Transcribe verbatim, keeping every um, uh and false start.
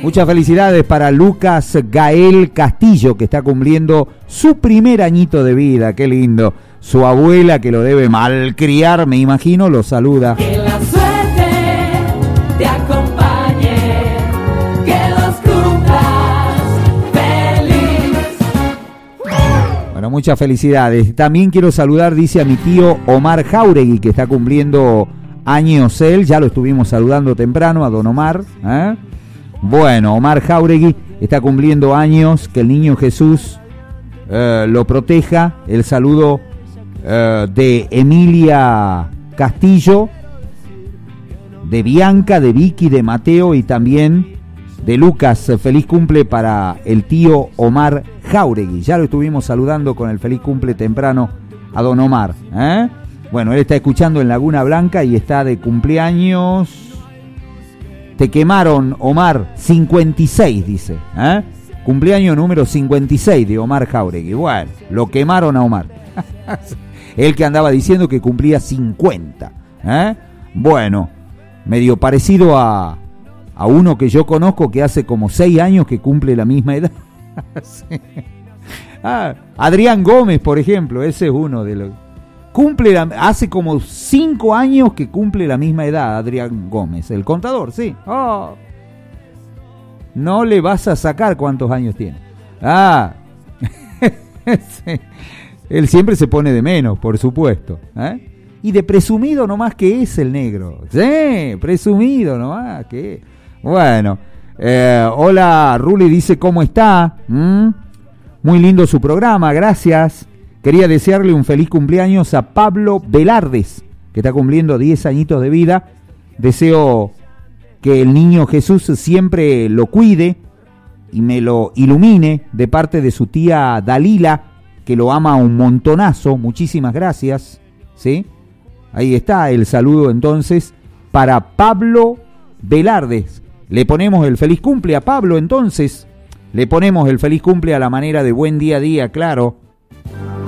Muchas felicidades para Lucas Gael Castillo, que está cumpliendo su primer añito de vida. Qué lindo. Su abuela, que lo debe malcriar, me imagino, lo saluda. Que la suerte te acompañe, que los cumplas feliz. Bueno, muchas felicidades. También quiero saludar, dice, a mi tío Omar Jauregui, que está cumpliendo años él. Ya lo estuvimos saludando temprano, a don Omar, ¿eh? Bueno, Omar Jauregui está cumpliendo años. Que el niño Jesús eh, lo proteja. El saludo eh, de Emilia Castillo, de Bianca, de Vicky, de Mateo y también de Lucas. Feliz cumple para el tío Omar Jauregui. Ya lo estuvimos saludando con el feliz cumple temprano a don Omar, ¿eh? Bueno, él está escuchando en Laguna Blanca y está de cumpleaños. Te quemaron, Omar, cincuenta y seis, dice, ¿eh? Cumpleaños número cincuenta y seis de Omar Jauregui. Bueno, lo quemaron a Omar. Él que andaba diciendo que cumplía cincuenta, ¿eh? Bueno, medio parecido a, a uno que yo conozco que hace como seis años que cumple la misma edad. Sí. Ah, Adrián Gómez, por ejemplo, ese es uno de los... Cumple la, hace como cinco años que cumple la misma edad, Adrián Gómez, el contador, sí. Oh. No le vas a sacar cuántos años tiene. Ah, sí. Él siempre se pone de menos, por supuesto, ¿eh? Y de presumido nomás que es el negro. Sí, presumido nomás que. Bueno, eh, hola, Ruli dice, ¿cómo está? ¿Mm? Muy lindo su programa, gracias. Quería desearle un feliz cumpleaños a Pablo Velardes, que está cumpliendo diez añitos de vida. Deseo que el niño Jesús siempre lo cuide y me lo ilumine, de parte de su tía Dalila, que lo ama un montonazo. Muchísimas gracias, ¿sí? Ahí está el saludo entonces para Pablo Velardes. Le ponemos el feliz cumple a Pablo entonces. Le ponemos el feliz cumple a la manera de buen día a día, claro.